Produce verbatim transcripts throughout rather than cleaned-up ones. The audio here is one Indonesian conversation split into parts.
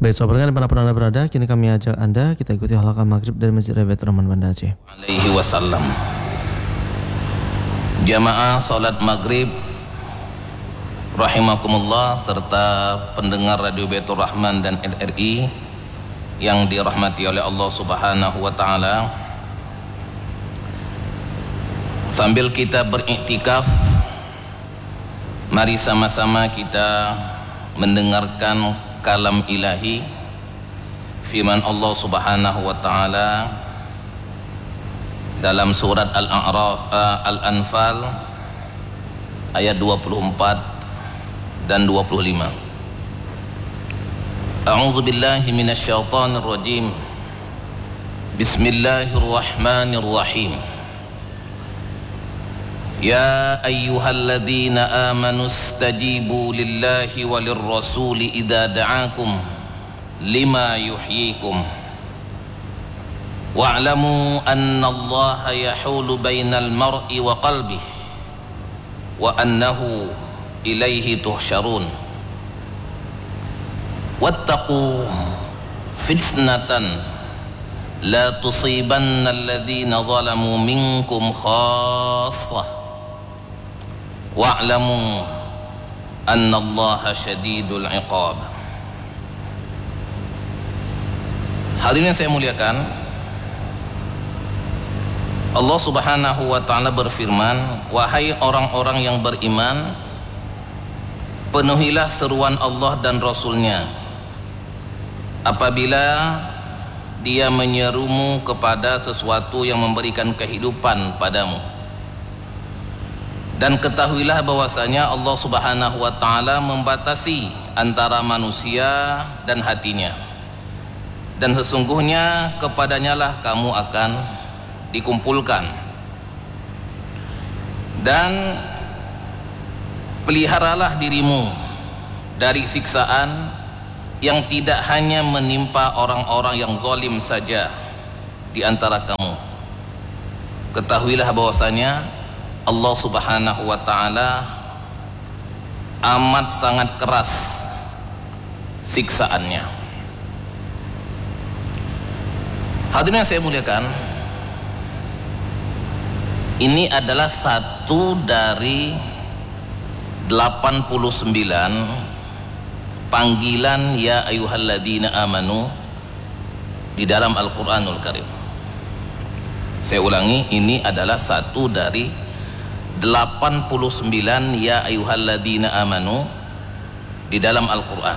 Baik, sahabat dan para penanda berada, kini kami ajak Anda kita ikuti halaqah maghrib dari Masjid Rebet Rahman Banda Aceh. Alaihi wasallam. Jamaah salat maghrib rahimakumullah serta pendengar Radio Baitur Rahman dan L R I yang dirahmati oleh Allah Subhanahu wa taala. Sambil kita beriktikaf, mari sama-sama kita mendengarkan kalam ilahi firman Allah Subhanahu wa taala dalam surat Al-A'raf uh, Al-Anfal ayat dua puluh empat dan dua puluh lima. A'udzu billahi minasyaitonir rajim. Bismillahirrahmanirrahim. Ya ayyuhalladzina amanu istajibu lillahi walir rasuli idza da'akum lima yuhyikum wa'lamu anna Allaha yahulu bainal mar'i wa qalbihi wa annahu ilaihi tuhsyarun wattaqu fitnatan la tusibanna alladhina zalamu minkum khassah wa'lamu anna Allaha syadidul iqab. Hadirin yang saya muliakan, Allah Subhanahu wa ta'ala berfirman, wahai orang-orang yang beriman, penuhilah seruan Allah dan Rasulnya apabila dia menyerumu kepada sesuatu yang memberikan kehidupan padamu. Dan ketahuilah bahwasanya Allah Subhanahu wa ta'ala membatasi antara manusia dan hatinya, dan sesungguhnya kepadanya lah kamu akan dikumpulkan. Dan peliharalah dirimu dari siksaan yang tidak hanya menimpa orang-orang yang zalim saja di antara kamu. Ketahuilah bahwasanya Allah Subhanahu wa ta'ala amat sangat keras siksaannya. Hadirin yang saya muliakan, ini adalah satu dari delapan puluh sembilan panggilan ya ayyuhalladzina amanu di dalam Al-Qur'anul Karim. Saya ulangi, ini adalah satu dari delapan puluh sembilan ya ayyuhalladzina amanu di dalam Al-Quran.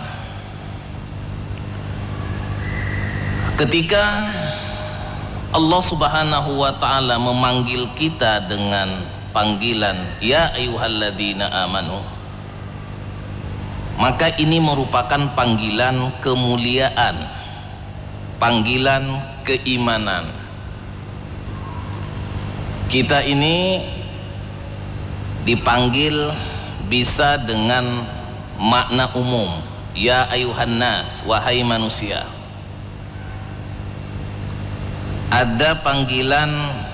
Ketika Allah Subhanahu wa ta'ala memanggil kita dengan panggilan ya ayyuhalladzina amanu, maka ini merupakan panggilan kemuliaan, panggilan keimanan. Kita ini dipanggil bisa dengan makna umum, ya ayuhan nas, wahai manusia. Ada panggilan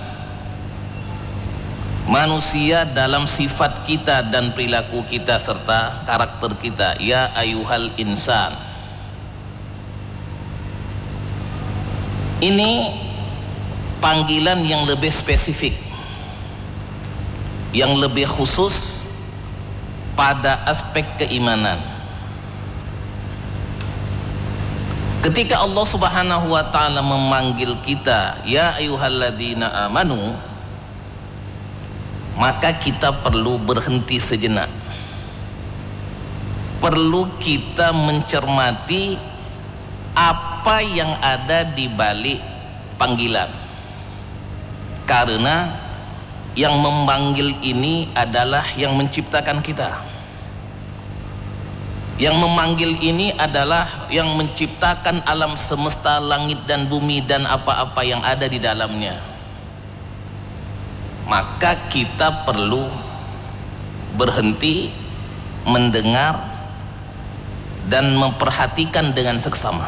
manusia dalam sifat kita dan perilaku kita serta karakter kita, ya ayuhal insan. Ini panggilan yang lebih spesifik, yang lebih khusus pada aspek keimanan. Ketika Allah Subhanahu wa ta'ala memanggil kita ya ayyuhalladzina amanu, maka kita perlu berhenti sejenak, perlu kita mencermati apa yang ada di balik panggilan, karena yang memanggil ini adalah yang menciptakan kita. Yang memanggil ini adalah yang menciptakan alam semesta, langit dan bumi dan apa-apa yang ada di dalamnya. Maka kita perlu berhenti, mendengar dan memperhatikan dengan seksama,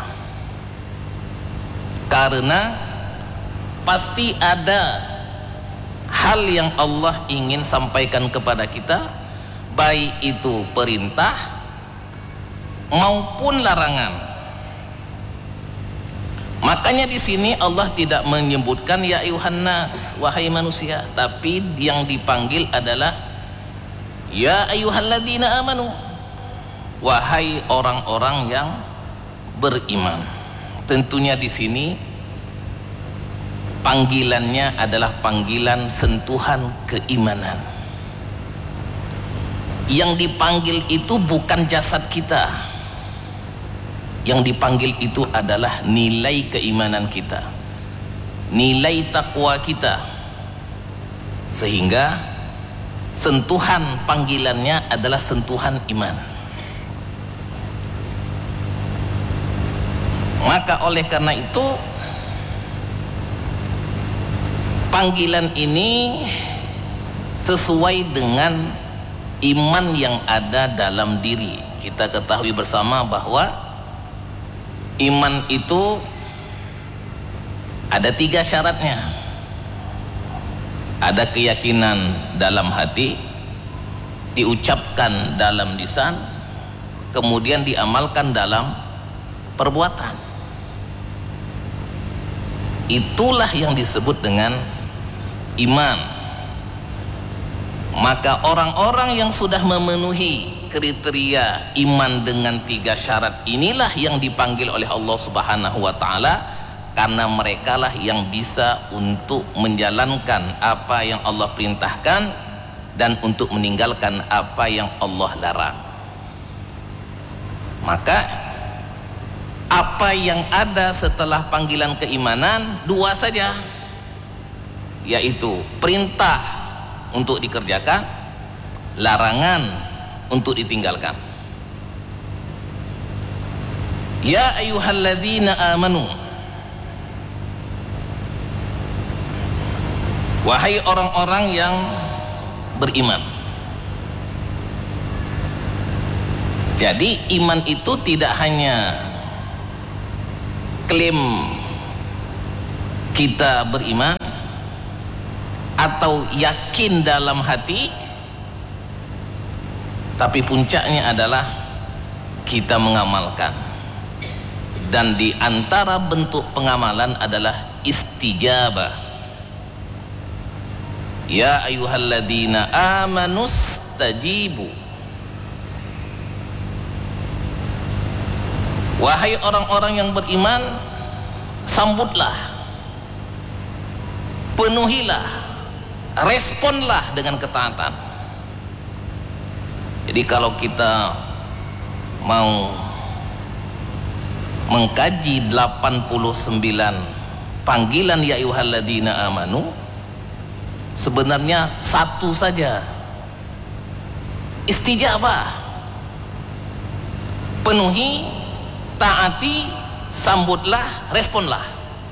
karena pasti ada hal yang Allah ingin sampaikan kepada kita, baik itu perintah maupun larangan. Makanya di sini Allah tidak menyebutkan ya ayuhan nas, wahai manusia, tapi yang dipanggil adalah ya ayyuhalladzina amanu, wahai orang-orang yang beriman. Tentunya di sini panggilannya adalah panggilan sentuhan keimanan. Yang dipanggil itu bukan jasad kita. Yang dipanggil itu adalah nilai keimanan kita, nilai takwa kita, sehingga sentuhan panggilannya adalah sentuhan iman. Maka oleh karena itu panggilan ini sesuai dengan iman yang ada dalam diri. Kita ketahui bersama bahwa iman itu ada tiga syaratnya. Ada keyakinan dalam hati, diucapkan dalam lisan, kemudian diamalkan dalam perbuatan. Itulah yang disebut dengan iman. Maka orang-orang yang sudah memenuhi kriteria iman dengan tiga syarat inilah yang dipanggil oleh Allah Subhanahu wa taala, karena merekalah yang bisa untuk menjalankan apa yang Allah perintahkan dan untuk meninggalkan apa yang Allah larang. Maka apa yang ada setelah panggilan keimanan dua saja, yaitu perintah untuk dikerjakan, larangan untuk ditinggalkan. Ya ayyuhalladzina amanu, wahai orang-orang yang beriman. Jadi iman itu tidak hanya klaim kita beriman atau yakin dalam hati, tapi puncaknya adalah kita mengamalkan. Dan di antara bentuk pengamalan adalah istijabah. Ya ayyuhalladzina amanus tajibu, wahai orang-orang yang beriman, sambutlah, penuhilah, responlah dengan ketaatan. Jadi kalau kita mau mengkaji delapan puluh sembilan panggilan ya ayyuhalladzina amanu, sebenarnya satu saja, istijabah, penuhi, taati, sambutlah, responlah.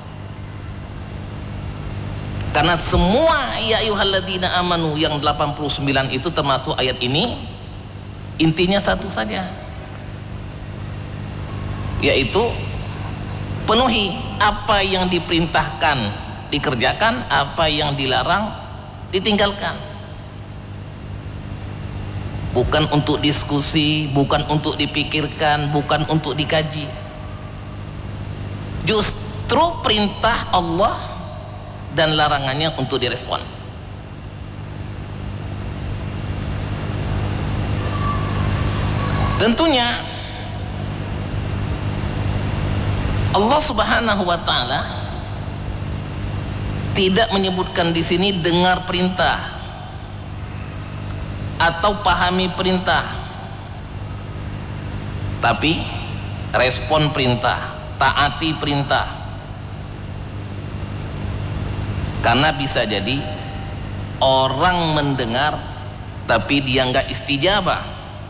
Karena semua ya ayyuhalladzina amanu yang delapan puluh sembilan itu termasuk ayat ini, intinya satu saja, yaitu penuhi apa yang diperintahkan dikerjakan, apa yang dilarang ditinggalkan. Bukan untuk diskusi, bukan untuk dipikirkan, bukan untuk dikaji. Justru perintah Allah dan larangannya untuk direspon. Tentunya Allah Subhanahu wa taala tidak menyebutkan di sini dengar perintah atau pahami perintah, tapi respon perintah, taati perintah. Karena bisa jadi orang mendengar tapi dia nggak istijabah.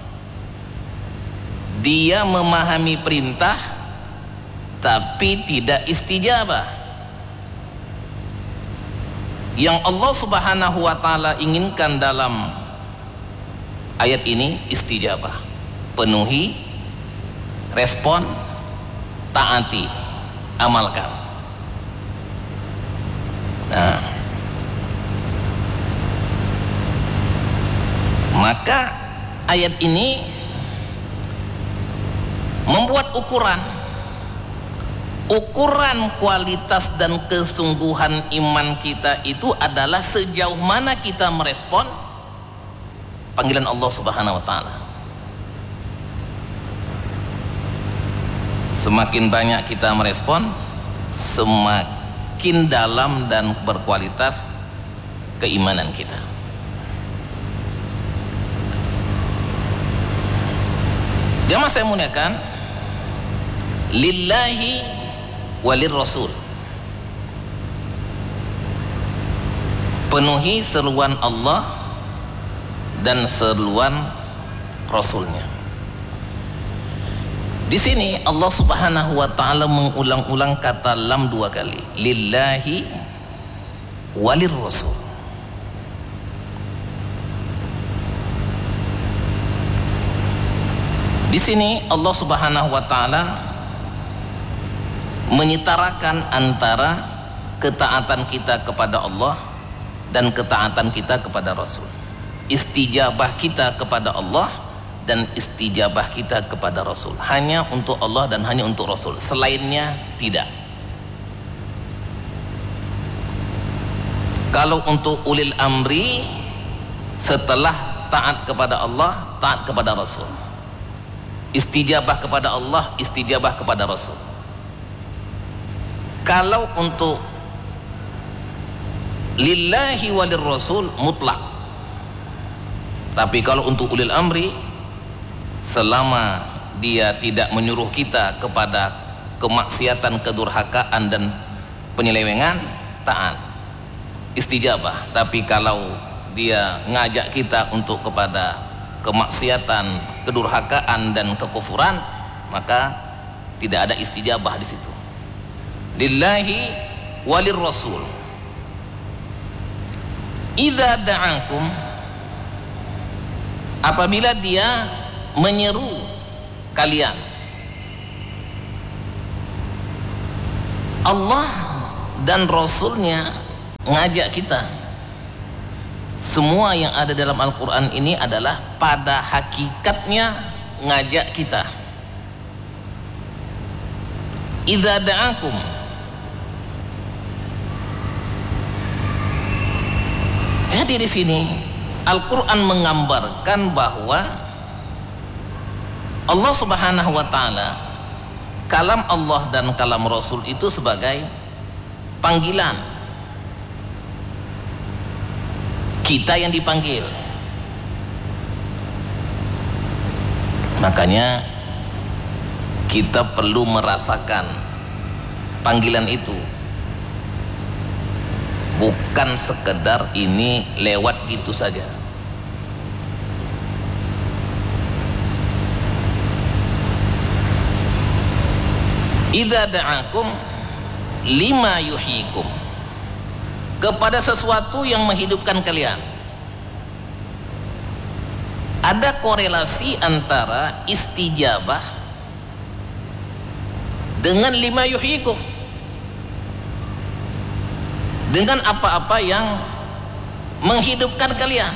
Dia memahami perintah tapi tidak istijabah. Yang Allah Subhanahu wa taala inginkan dalam ayat ini istijabah, penuhi, respon, taati, amalkan. Nah, maka ayat ini membuat ukuran ukuran kualitas dan kesungguhan iman kita itu adalah sejauh mana kita merespon panggilan Allah Subhanahu wa taala. Semakin banyak kita merespon, semakin dalam dan berkualitas keimanan kita. Jamaah saya muliakan, lillahi walir rasul, penuhi seruan Allah dan seruan Rasulnya. Di sini Allah Subhanahu wa taala mengulang-ulang kata lam dua kali, lillahi walir rasul. Di sini Allah Subhanahu wa taala menyetarakan antara ketaatan kita kepada Allah dan ketaatan kita kepada Rasul. Istijabah kita kepada Allah dan istijabah kita kepada Rasul hanya untuk Allah dan hanya untuk Rasul, selainnya tidak. Kalau untuk ulil amri, setelah taat kepada Allah, taat kepada Rasul. Istijabah kepada Allah, istijabah kepada Rasul. Kalau untuk lillahi walir rasul mutlak. Tapi kalau untuk ulil amri, selama dia tidak menyuruh kita kepada kemaksiatan, kedurhakaan dan penyelewengan, taat, istijabah. Tapi kalau dia ngajak kita untuk kepada kemaksiatan, kedurhakaan dan kekufuran, maka tidak ada istijabah di situ. Lillahi walir rasul idza da'akum, apabila dia menyeru kalian. Allah dan Rasulnya ngajak kita. Semua yang ada dalam Al-Quran ini adalah pada hakikatnya ngajak kita. Idza da'akum, jadi di sini Al-Quran menggambarkan bahwa Allah Subhanahu wa taala, kalam Allah dan kalam Rasul itu sebagai panggilan. Kita yang dipanggil. Makanya kita perlu merasakan panggilan itu. Bukan sekedar ini lewat gitu saja. Idza da'akum lima yuhyikum, kepada sesuatu yang menghidupkan kalian. Ada korelasi antara istijabah dengan lima yuhyikum, dengan apa-apa yang menghidupkan kalian.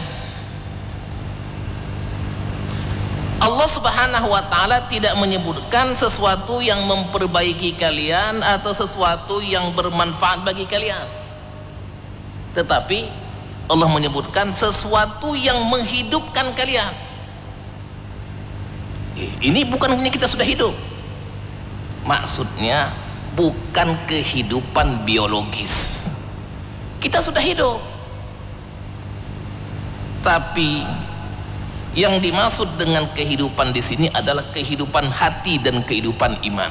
Allah Subhanahu wa taala tidak menyebutkan sesuatu yang memperbaiki kalian atau sesuatu yang bermanfaat bagi kalian, tetapi Allah menyebutkan sesuatu yang menghidupkan kalian. Ini bukan hanya kita sudah hidup, maksudnya bukan kehidupan biologis. Kita sudah hidup, tapi yang dimaksud dengan kehidupan di sini adalah kehidupan hati dan kehidupan iman.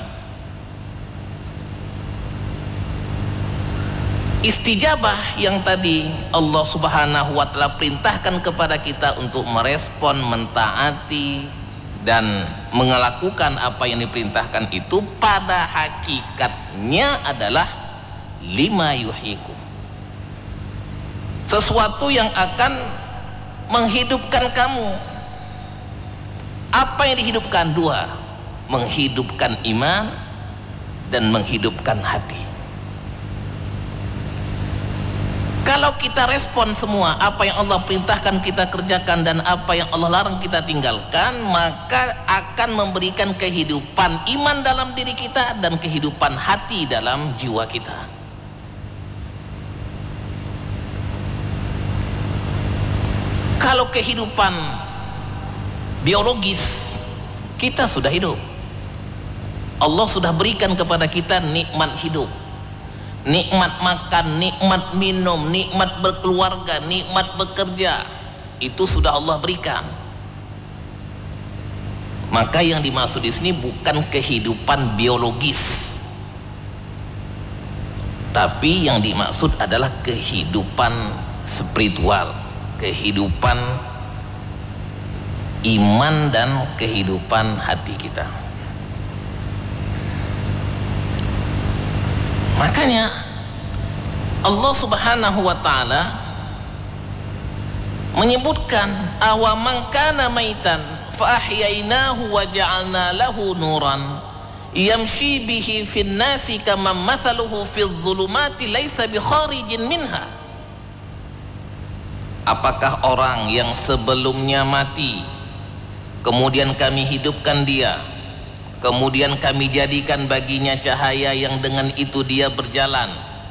Istijabah yang tadi Allah Subhanahu wa taala perintahkan kepada kita untuk merespon, mentaati dan melakukan apa yang diperintahkan itu pada hakikatnya adalah lima yuhyikum, sesuatu yang akan menghidupkan kamu. Apa yang dihidupkan? Dua, menghidupkan iman dan menghidupkan hati. Kalau kita respon semua apa yang Allah perintahkan kita kerjakan dan apa yang Allah larang kita tinggalkan, maka akan memberikan kehidupan iman dalam diri kita dan kehidupan hati dalam jiwa kita. Kalau kehidupan biologis, kita sudah hidup. Allah sudah berikan kepada kita nikmat hidup, nikmat makan, nikmat minum, nikmat berkeluarga, nikmat bekerja. Itu sudah Allah berikan. Maka yang dimaksud di sini bukan kehidupan biologis, tapi yang dimaksud adalah kehidupan spiritual, kehidupan iman dan kehidupan hati kita. Makanya Allah Subhanahu wa taala menyebutkan awaman kana maitan fa ahyainahu wa ja'alna lahu nuran yamshi bihi fin nasi kama mathaluhu fiz zulumati laisa bi kharijin minha. Apakah orang yang sebelumnya mati kemudian kami hidupkan dia, kemudian kami jadikan baginya cahaya yang dengan itu dia berjalan,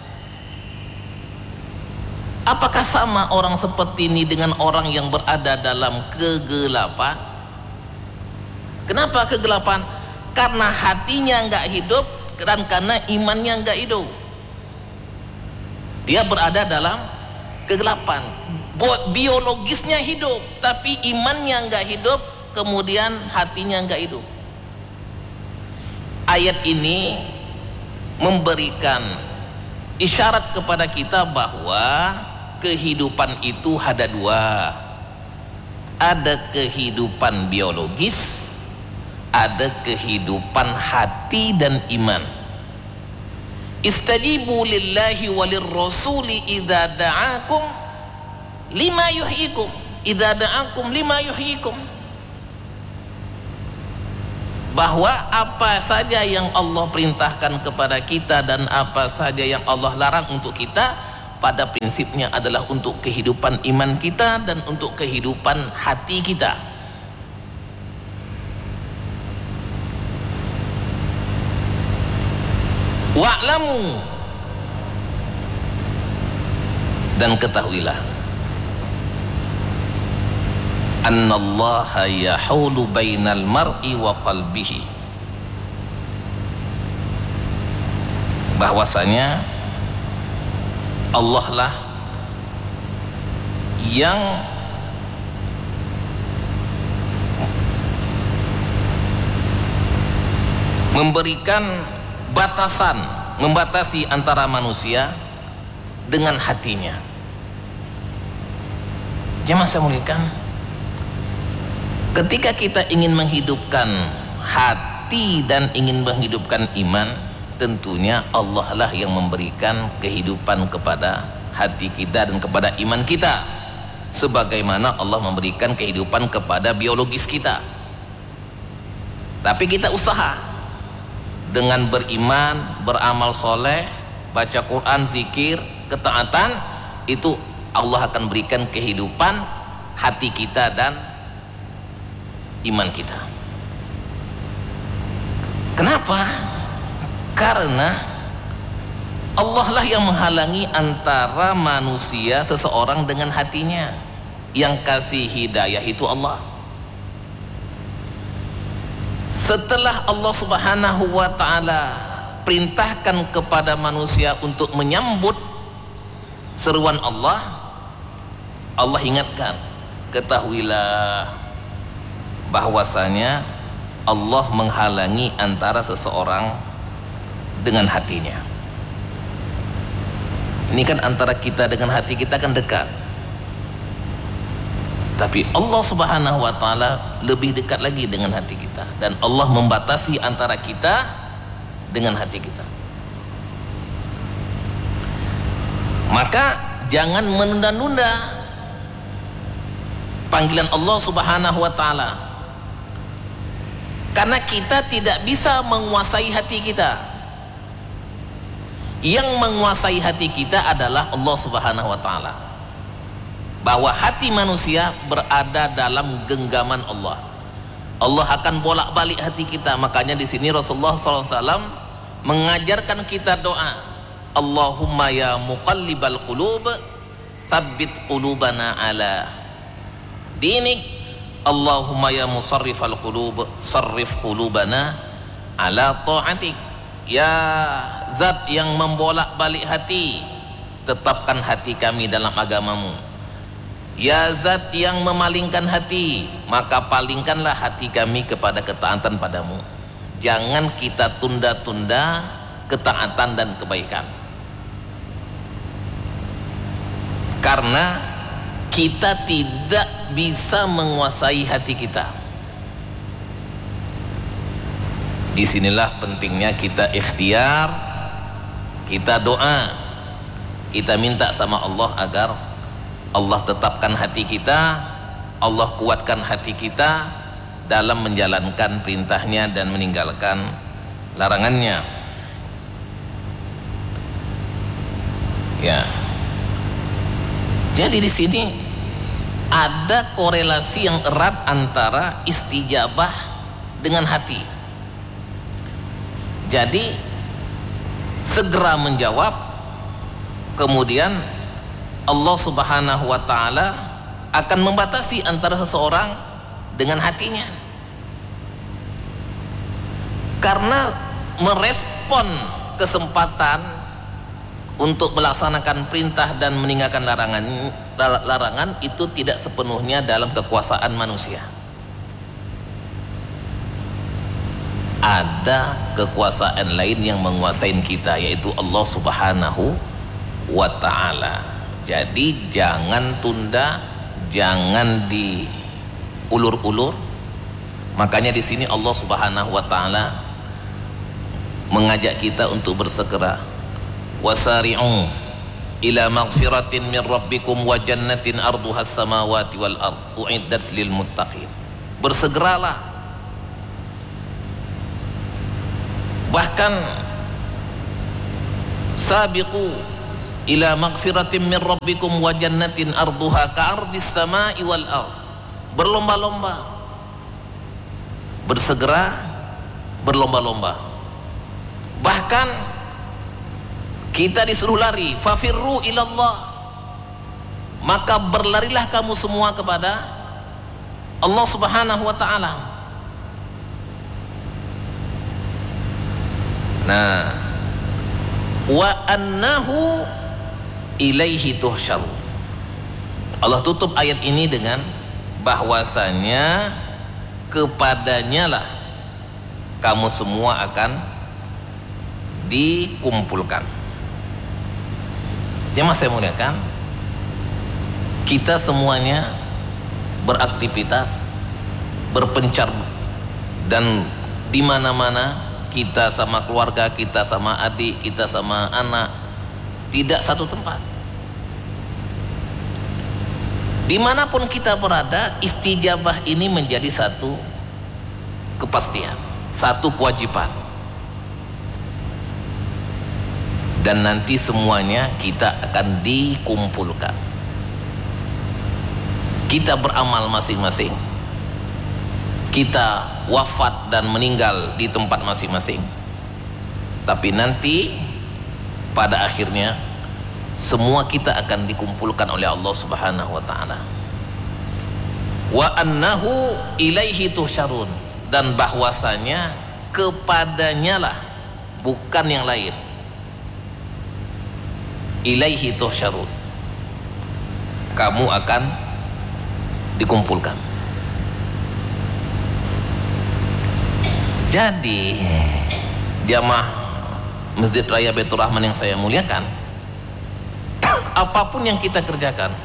apakah sama orang seperti ini dengan orang yang berada dalam kegelapan? Kenapa kegelapan? Karena hatinya nggak hidup dan karena imannya nggak hidup. Dia berada dalam kegelapan. Biologisnya hidup, tapi imannya nggak hidup, kemudian hatinya nggak hidup. Ayat ini memberikan isyarat kepada kita bahwa kehidupan itu ada dua. Ada kehidupan biologis, ada kehidupan hati dan iman. Istajibu lillahi walir rasuli idza da'akum lima yuhyikum, idza da'akum lima yuhyikum. Bahwa apa saja yang Allah perintahkan kepada kita dan apa saja yang Allah larang untuk kita, pada prinsipnya adalah untuk kehidupan iman kita dan untuk kehidupan hati kita. Wa'lamu, dan ketahuilah, annallaha yahulu bainal mar'i wa qalbihi, bahwasanya Allah lah yang memberikan batasan, membatasi antara manusia dengan hatinya. Jemaah saya muliakan, ketika kita ingin menghidupkan hati dan ingin menghidupkan iman, tentunya Allah lah yang memberikan kehidupan kepada hati kita dan kepada iman kita, sebagaimana Allah memberikan kehidupan kepada biologis kita. Tapi kita usaha dengan beriman, beramal soleh, baca Quran, zikir, ketaatan, itu Allah akan berikan kehidupan hati kita dan iman kita. Kenapa? Karena Allah lah yang menghalangi antara manusia seseorang dengan hatinya. Yang kasih hidayah itu Allah. Setelah Allah Subhanahu wa ta'ala perintahkan kepada manusia untuk menyambut seruan Allah, Allah ingatkan, ketahuilah bahwasanya Allah menghalangi antara seseorang dengan hatinya. Ini kan antara kita dengan hati kita kan dekat, tapi Allah Subhanahu wa ta'ala lebih dekat lagi dengan hati kita, dan Allah membatasi antara kita dengan hati kita. Maka jangan menunda-nunda panggilan Allah Subhanahu wa ta'ala, karena kita tidak bisa menguasai hati kita. Yang menguasai hati kita adalah Allah Subhanahu wa taala. Bahwa hati manusia berada dalam genggaman Allah. Allah akan bolak-balik hati kita. Makanya di sini Rasulullah sallallahu alaihi wasallam mengajarkan kita doa, Allahumma ya muqallibal qulub tsabbit qulubana ala dinik, Allahumma ya musarrifal qulub sarrif qulubana ala ta'atik. Ya zat yang membolak-balik hati, tetapkan hati kami dalam agamamu. Ya zat yang memalingkan hati, maka palingkanlah hati kami kepada ketaatan padamu. Jangan kita tunda-tunda ketaatan dan kebaikan, karena kita tidak bisa menguasai hati kita. Disinilah pentingnya kita ikhtiar, kita doa, kita minta sama Allah agar Allah tetapkan hati kita, Allah kuatkan hati kita dalam menjalankan perintahnya dan meninggalkan larangannya. Ya. Jadi di sini ada korelasi yang erat antara istijabah dengan hati. Jadi segera menjawab, kemudian Allah Subhanahu wa taala akan membatasi antara seseorang dengan hatinya. Karena merespon kesempatan untuk melaksanakan perintah dan meninggalkan larangan larangan itu tidak sepenuhnya dalam kekuasaan manusia. Ada kekuasaan lain yang menguasai kita, yaitu Allah Subhanahu wa taala. Jadi jangan tunda, jangan diulur-ulur. Makanya di sini Allah Subhanahu wa taala mengajak kita untuk bersegera. Wasari'u ila maghfiratin min rabbikum wa jannatin arduhas samawati wal ard uiddat lil muttaqin. Bersegeralah. Bahkan sabiqu ila maghfiratin min rabbikum wa jannatin arduha ka'ardis samai wal ard. Berlomba-lomba, bersegera, berlomba-lomba. Bahkan kita disuruh lari, fafirru ilallah, maka berlarilah kamu semua kepada Allah Subhanahu wa ta'ala. Nah, wa annahu ilaihi tuhsyarun. Allah tutup ayat ini dengan bahwasanya kepadanya lah kamu semua akan dikumpulkan. Jemaah saya muliakan, kita semuanya beraktivitas, berpencar, dan di mana-mana kita sama keluarga, kita sama adik, kita sama anak, tidak satu tempat. Dimanapun kita berada, istijabah ini menjadi satu kepastian, satu kewajiban. Dan nanti semuanya kita akan dikumpulkan. Kita beramal masing-masing, kita wafat dan meninggal di tempat masing-masing. Tapi nanti pada akhirnya semua kita akan dikumpulkan oleh Allah Subhanahu wa taala. Wa annahu ilaihi tuhsyarun, dan bahwasanya kepadanya lah, bukan yang lain. Ilaihi tuhsyarun, kamu akan dikumpulkan. Jadi jamaah Masjid Raya Baitur Rahman yang saya muliakan, apapun yang kita kerjakan,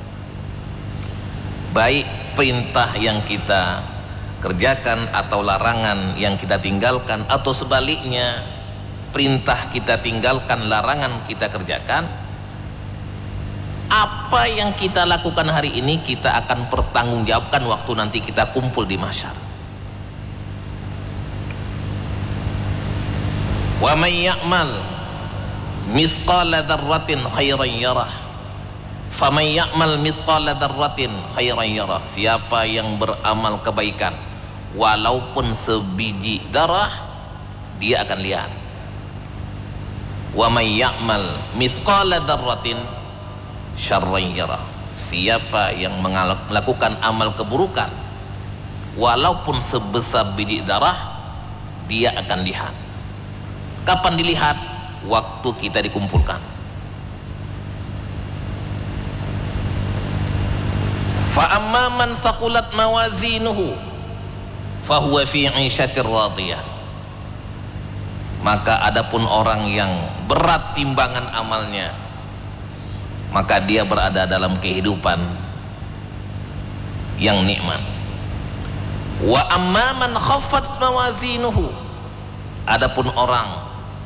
baik perintah yang kita kerjakan atau larangan yang kita tinggalkan, atau sebaliknya perintah kita tinggalkan, larangan kita kerjakan, apa yang kita lakukan hari ini kita akan pertanggungjawabkan waktu nanti kita kumpul di mahsyar. Wa may ya'mal mithqala dzarratin khairan yarah, faman ya'mal mithqala dzarratin khairan yarah. Siapa yang beramal kebaikan walaupun sebiji darah, dia akan lihat. Wa may ya'mal mithqala dzarratin syarran yarah. Siapa yang melakukan amal keburukan walaupun sebesar biji darah, dia akan lihat. Kapan dilihat? Waktu kita dikumpulkan. Fa amma man thaqulat mawazinuhu fahuwa fi 'ishatir radiyah. Maka adapun orang yang berat timbangan amalnya, maka dia berada dalam kehidupan yang nikmat. Wa amma man khaffat mawazinuhu, adapun orang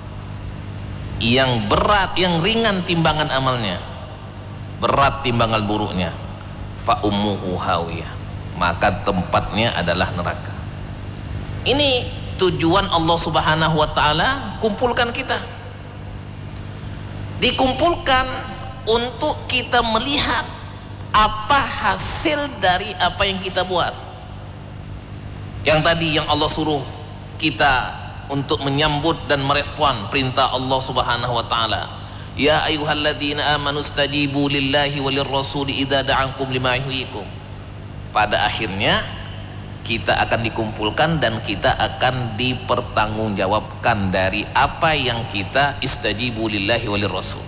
yang berat, yang ringan timbangan amalnya, berat timbangan buruknya, fa ummuhu hawiyah, maka tempatnya adalah neraka. Ini tujuan Allah Subhanahu wa taala kumpulkan kita. Dikumpulkan untuk kita melihat apa hasil dari apa yang kita buat. Yang tadi yang Allah suruh kita untuk menyambut dan merespon perintah Allah Subhanahu wa taala. Ya ayyuhalladzina amanu stajibu lillahi walir rasuli idza da'akum lima yuhyikum. Pada akhirnya kita akan dikumpulkan dan kita akan dipertanggungjawabkan dari apa yang kita istajibu lillahi walir rasul.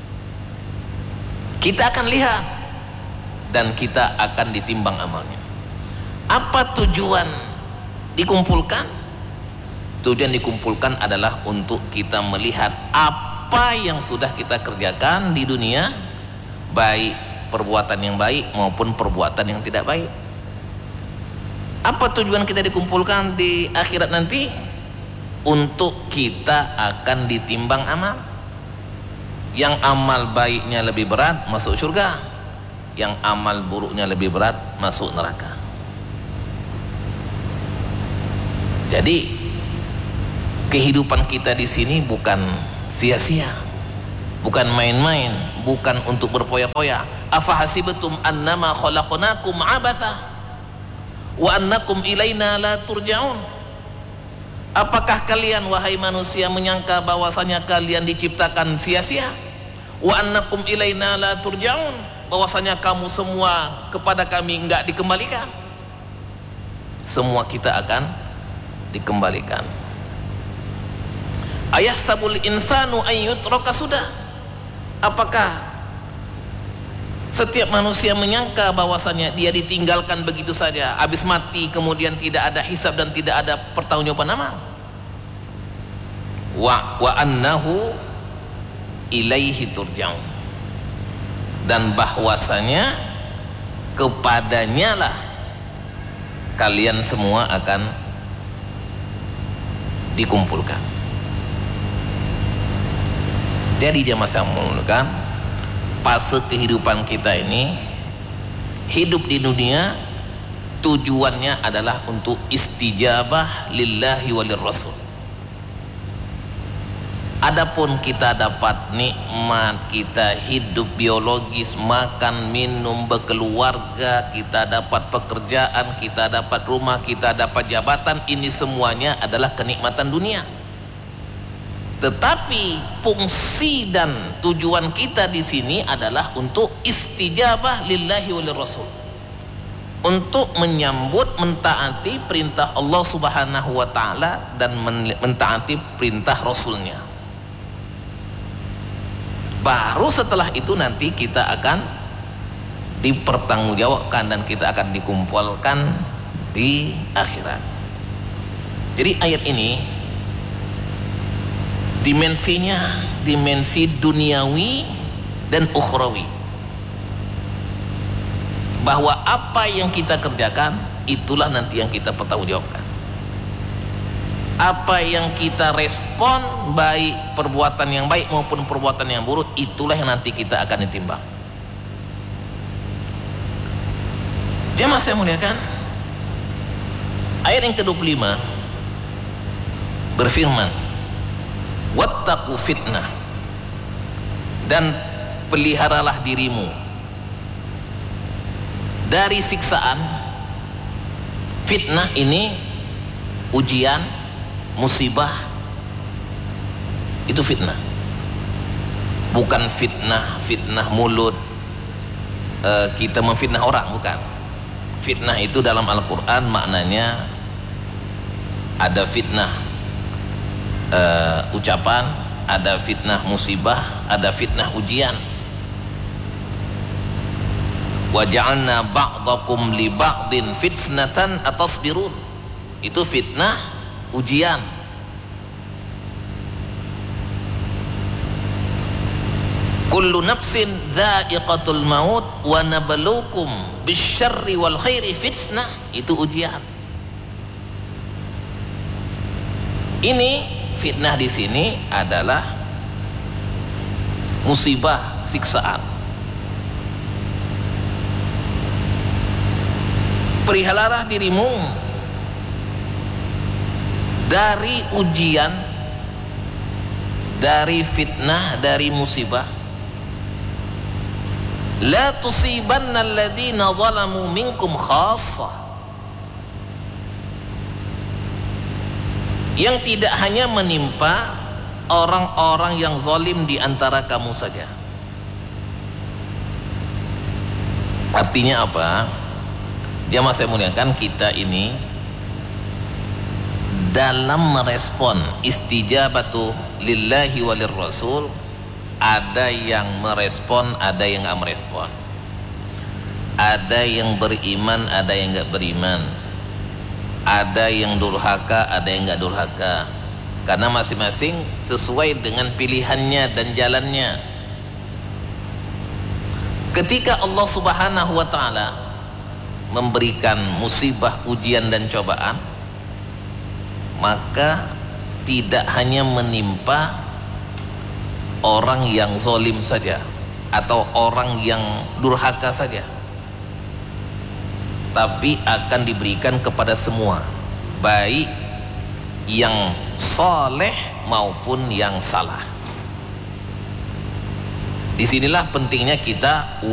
Kita akan lihat dan kita akan ditimbang amalnya. Apa tujuan dikumpulkan? Tujuan dikumpulkan adalah untuk kita melihat apa yang sudah kita kerjakan di dunia, baik perbuatan yang baik maupun perbuatan yang tidak baik. Apa tujuan kita dikumpulkan di akhirat nanti? Untuk kita akan ditimbang amal. Yang amal baiknya lebih berat masuk surga, yang amal buruknya lebih berat masuk neraka. Jadi kehidupan kita di sini bukan sia-sia, bukan main-main, bukan untuk berpoya-poya. Afa hasibatum annama khalaqnakum abatha wa annakum ilaina la turja'un. Apakah kalian wahai manusia menyangka bahwasanya kalian diciptakan sia-sia? Wa annakum ilaina la turja'un, bahwasanya kamu semua kepada kami enggak dikembalikan. Semua kita akan dikembalikan. Ayahsabul insanu an yutraka sudah. Apakah setiap manusia menyangka bahwasanya dia ditinggalkan begitu saja, habis mati kemudian tidak ada hisab dan tidak ada pertanggungjawaban amal? Wa wa annahu ilaihi turja'un, dan bahwasanya kepadanya lah kalian semua akan dikumpulkan. Jadi jamaah yang memerlukan fase kehidupan kita ini, hidup di dunia tujuannya adalah untuk istijabah lillahi walir rasul. Adapun kita dapat nikmat, kita hidup biologis, makan, minum, berkeluarga, kita dapat pekerjaan, kita dapat rumah, kita dapat jabatan, ini semuanya adalah kenikmatan dunia. Tetapi fungsi dan tujuan kita di sini adalah untuk istijabah lillahi walir rasul, untuk menyambut, mentaati perintah Allah Subhanahu wa taala dan mentaati perintah Rasulnya. Baru setelah itu nanti kita akan dipertanggungjawabkan dan kita akan dikumpulkan di akhirat. Jadi ayat ini dimensinya dimensi duniawi dan ukhrawi, bahwa apa yang kita kerjakan itulah nanti yang kita pertanggungjawabkan. Apa yang kita respon, baik perbuatan yang baik maupun perbuatan yang buruk, itulah yang nanti kita akan ditimbang. Jemaah saya muliakan, ayat yang ke dua puluh lima berfirman, wattaqu fitnah dan peliharalah dirimu dari siksaan fitnah. Ini ujian, musibah, itu fitnah. Bukan fitnah fitnah mulut, e, kita memfitnah orang, bukan. Fitnah itu dalam Al-Quran maknanya ada fitnah e, ucapan, ada fitnah musibah, ada fitnah ujian. Wa ja'alna ba'dakum li ba'din fitnatan atasbirun. Itu fitnah ujian. Kullu nafsin dha'iqatul maut wa nabluukum bisyarri wal khairi fitnah. Itu ujian. Ini fitnah di sini adalah musibah, siksaan. Peliharalah dirimu dari ujian, dari fitnah, dari musibah. La tusibanna alladhina zalamu minkum khassah. Yang tidak hanya menimpa orang-orang yang zalim di antara kamu saja. Artinya apa? Jamaah saya muliakan, kita ini dalam merespon istijabatu lillahi walir rasul, ada yang merespon, ada yang nggak merespon, ada yang beriman, ada yang nggak beriman, ada yang durhaka, ada yang nggak durhaka, karena masing-masing sesuai dengan pilihannya dan jalannya. Ketika Allah Subhanahu wa ta'ala memberikan musibah, ujian dan cobaan, maka tidak hanya menimpa orang yang zalim saja atau orang yang durhaka saja, tapi akan diberikan kepada semua, baik yang saleh maupun yang salah. Disinilah pentingnya kita